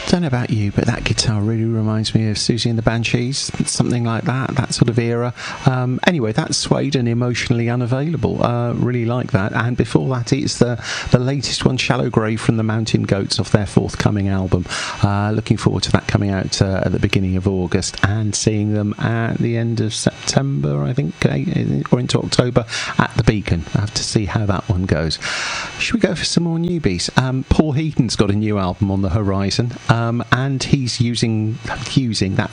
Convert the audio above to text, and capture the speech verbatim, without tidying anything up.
Don't know about you, but that guitar really reminds me of Susie and the Banshees, something like that, that sort of era. Um, anyway, that's Suede and Emotionally Unavailable. Uh, really like that. And before that, it's the, the latest one, Shallow Grave from the Mountain Goats off their forthcoming album. Uh, looking forward to that coming out uh, at the beginning of August and seeing them at the end of September, I think, or into October at the Beacon. I have to see how that one goes. Should we go for some more newbies? Um, Paul Heaton's got a new album on the horizon. Um, and he's using using that